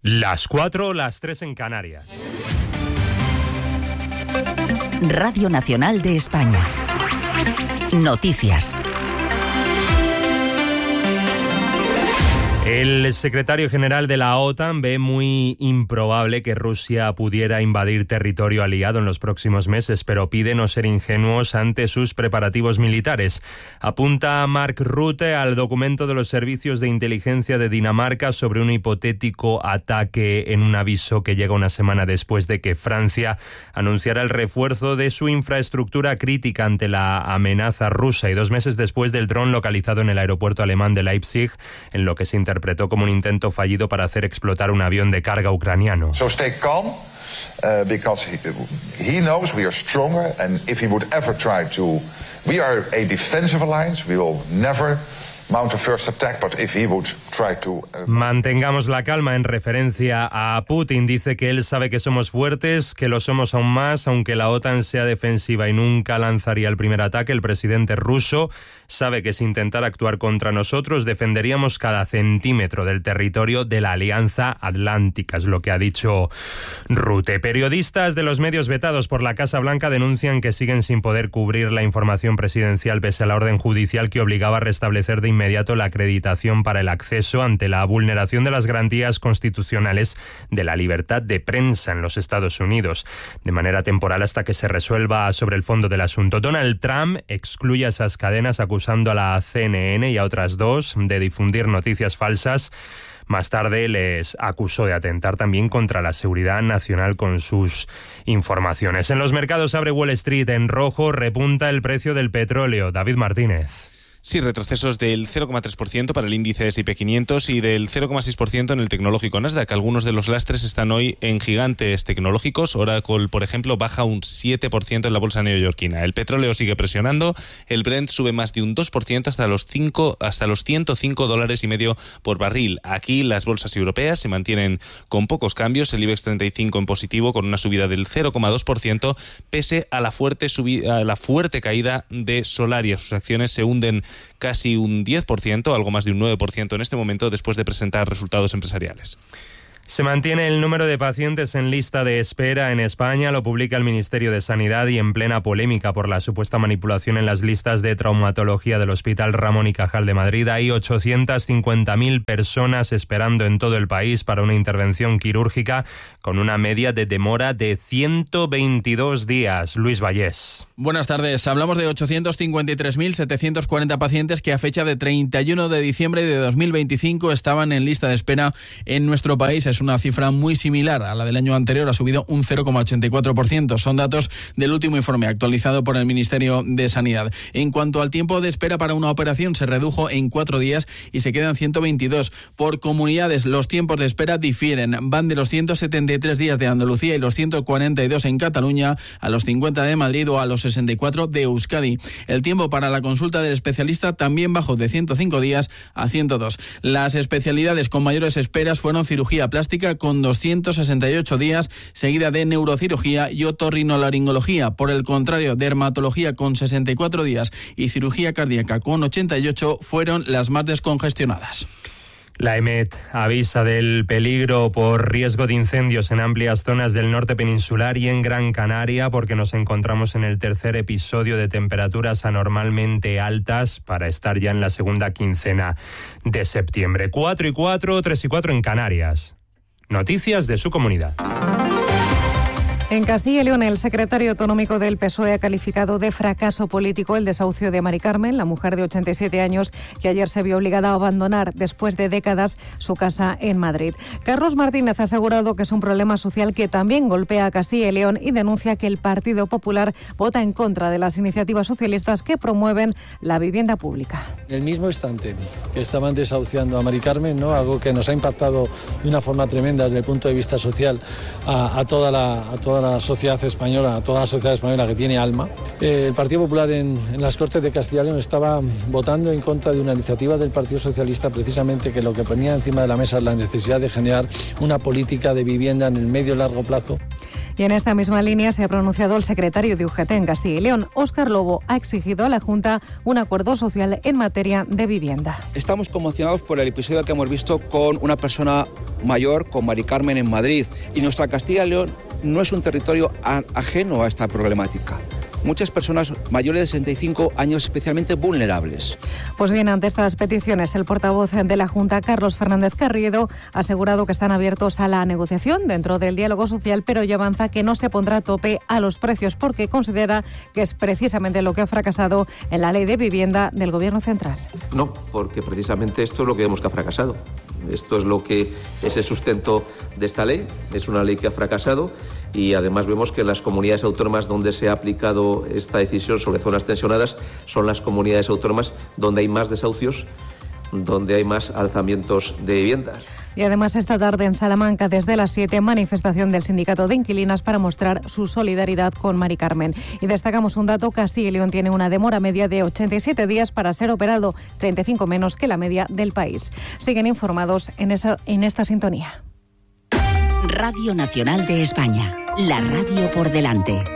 Las 4, las 3 en Canarias. Radio Nacional de España. Noticias. El secretario general de la OTAN ve muy improbable que Rusia pudiera invadir territorio aliado en los próximos meses, pero pide no ser ingenuos ante sus preparativos militares. Apunta Mark Rutte al documento de los servicios de inteligencia de Dinamarca sobre un hipotético ataque en un aviso que llega una semana después de que Francia anunciara el refuerzo de su infraestructura crítica ante la amenaza rusa y 2 meses después del dron localizado en el aeropuerto alemán de Leipzig, en lo que se interpretó como un intento fallido para hacer explotar un avión de carga ucraniano. So stay calm, because he knows we are stronger, and if he would ever try to, we are a defensive alliance. We will never mount a first attack, but if he would try to... Mantengamos la calma en referencia a Putin. Dice que él sabe que somos fuertes, que lo somos aún más, aunque la OTAN sea defensiva y nunca lanzaría el primer ataque. El presidente ruso sabe que si intentara actuar contra nosotros, defenderíamos cada centímetro del territorio de la Alianza Atlántica, es lo que ha dicho Rutte. Periodistas de los medios vetados por la Casa Blanca denuncian que siguen sin poder cubrir la información presidencial pese a la orden judicial que obligaba a restablecer de inmediato la acreditación para el acceso ante la vulneración de las garantías constitucionales de la libertad de prensa en los Estados Unidos, de manera temporal hasta que se resuelva sobre el fondo del asunto. Donald Trump excluye a esas cadenas acusando a la CNN y a otras 2 de difundir noticias falsas. Más tarde les acusó de atentar también contra la seguridad nacional con sus informaciones. En los mercados abre Wall Street en rojo, repunta el precio del petróleo. David Martínez. Sí, retrocesos del 0,3% para el índice S&P 500 y del 0,6% en el tecnológico Nasdaq. Algunos de los lastres están hoy en gigantes tecnológicos. Oracle, por ejemplo, baja un 7% en la bolsa neoyorquina. El petróleo sigue presionando. El Brent sube más de un 2% hasta los $105.50 por barril. Aquí las bolsas europeas se mantienen con pocos cambios. El IBEX 35 en positivo con una subida del 0,2% pese a la fuerte caída de Solaria. Sus acciones se hunden casi un 10%, algo más de un 9% en este momento, después de presentar resultados empresariales. Se mantiene el número de pacientes en lista de espera en España, lo publica el Ministerio de Sanidad y en plena polémica por la supuesta manipulación en las listas de traumatología del Hospital Ramón y Cajal de Madrid. Hay 850.000 personas esperando en todo el país para una intervención quirúrgica con una media de demora de 122 días. Luis Vallés. Buenas tardes. Hablamos de 853.740 pacientes que a fecha de 31 de diciembre de 2025 estaban en lista de espera en nuestro país. Es una cifra muy similar a la del año anterior, ha subido un 0,84%. Son datos del último informe actualizado por el Ministerio de Sanidad. En cuanto al tiempo de espera para una operación, se redujo en 4 días y se quedan 122. Por comunidades, los tiempos de espera difieren. Van de los 173 días de Andalucía y los 142 en Cataluña a los 50 de Madrid o a los 64 de Euskadi. El tiempo para la consulta del especialista también bajó de 105 días a 102. Las especialidades con mayores esperas fueron cirugía plástica con 268 días, seguida de neurocirugía y otorrinolaringología. Por el contrario, dermatología con 64 días y cirugía cardíaca con 88 fueron las más descongestionadas. La EMET avisa del peligro por riesgo de incendios en amplias zonas del norte peninsular y en Gran Canaria porque nos encontramos en el tercer episodio de temperaturas anormalmente altas para estar ya en la segunda quincena de septiembre. 4 y 4, 3 y 4 en Canarias. Noticias de su comunidad. En Castilla y León, el secretario autonómico del PSOE ha calificado de fracaso político el desahucio de Mari Carmen, la mujer de 87 años que ayer se vio obligada a abandonar después de décadas su casa en Madrid. Carlos Martínez ha asegurado que es un problema social que también golpea a Castilla y León y denuncia que el Partido Popular vota en contra de las iniciativas socialistas que promueven la vivienda pública. En el mismo instante que estaban desahuciando a Mari Carmen, ¿no? Algo que nos ha impactado de una forma tremenda desde el punto de vista social a toda la sociedad española, a toda la sociedad española que tiene alma. El Partido Popular en las Cortes de Castilla y León estaba votando en contra de una iniciativa del Partido Socialista, precisamente que lo que ponía encima de la mesa es la necesidad de generar una política de vivienda en el medio y largo plazo. Y en esta misma línea se ha pronunciado el secretario de UGT en Castilla y León. Óscar Lobo ha exigido a la Junta un acuerdo social en materia de vivienda. Estamos conmocionados por el episodio que hemos visto con una persona mayor, con Mari Carmen en Madrid. Y nuestra Castilla y León no es un territorio ajeno a esta problemática. Muchas personas mayores de 65 años especialmente vulnerables. Pues bien, ante estas peticiones, el portavoz de la Junta, Carlos Fernández Carriedo, ha asegurado que están abiertos a la negociación dentro del diálogo social, pero ya avanza que no se pondrá tope a los precios porque considera que es precisamente lo que ha fracasado en la ley de vivienda del Gobierno central. No, porque precisamente esto es lo que vemos que ha fracasado. Esto es lo que es el sustento de esta ley. Es una ley que ha fracasado y además vemos que las comunidades autónomas donde se ha aplicado esta decisión sobre zonas tensionadas son las comunidades autónomas donde hay más desahucios, donde hay más alzamientos de viviendas. Y además esta tarde en Salamanca, desde las 7, manifestación del Sindicato de Inquilinas para mostrar su solidaridad con Mari Carmen. Y destacamos un dato, Castilla y León tiene una demora media de 87 días para ser operado, 35 menos que la media del país. Siguen informados en esta sintonía. Radio Nacional de España, la radio por delante.